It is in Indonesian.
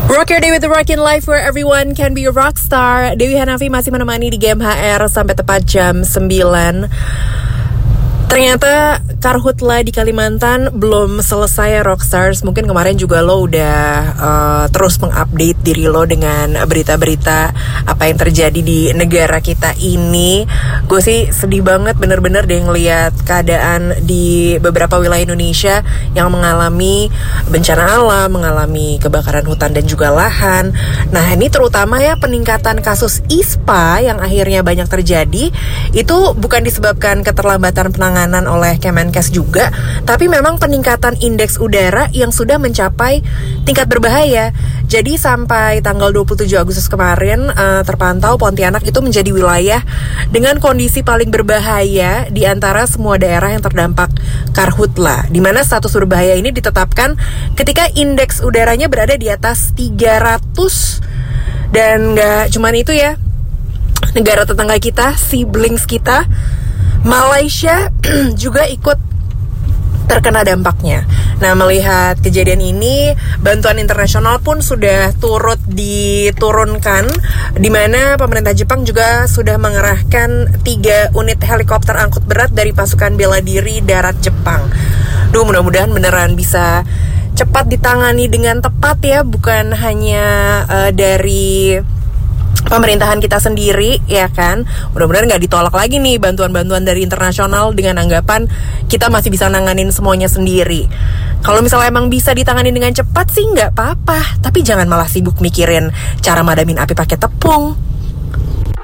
Rock your day with the Rockin' Life where everyone can be a rock star. Dewi Hanafi masih menemani di GMHR sampai tepat jam 9. Ternyata karhutla di Kalimantan belum selesai ya Rockstars. Mungkin kemarin juga lo udah terus mengupdate diri lo dengan berita-berita apa yang terjadi di negara kita ini. Gue sih sedih banget bener-bener deh ngeliat keadaan di beberapa wilayah Indonesia yang mengalami bencana alam, mengalami kebakaran hutan dan juga lahan. Nah ini terutama ya peningkatan kasus ISPA yang akhirnya banyak terjadi. Itu bukan disebabkan keterlambatan penanganan oleh Kemenkes juga, tapi memang peningkatan indeks udara yang sudah mencapai tingkat berbahaya. Jadi sampai tanggal 27 Agustus kemarin terpantau Pontianak itu menjadi wilayah dengan kondisi paling berbahaya di antara semua daerah yang terdampak karhutla, di mana status berbahaya ini ditetapkan ketika indeks udaranya berada di atas 300. Dan gak cuman itu ya, negara tetangga kita, siblings kita Malaysia juga ikut terkena dampaknya. Nah, melihat kejadian ini, bantuan internasional pun sudah turut diturunkan, di mana pemerintah Jepang juga sudah mengerahkan 3 unit helikopter angkut berat dari pasukan bela diri darat Jepang. Mudah-mudahan beneran bisa cepat ditangani dengan tepat ya, bukan hanya dari pemerintahan kita sendiri, ya kan. Mudah-mudahan gak ditolak lagi nih bantuan-bantuan dari internasional dengan anggapan kita masih bisa nanganin semuanya sendiri. Kalau misalnya emang bisa ditangani dengan cepat sih gak apa-apa, tapi jangan malah sibuk mikirin cara madamin api pakai tepung.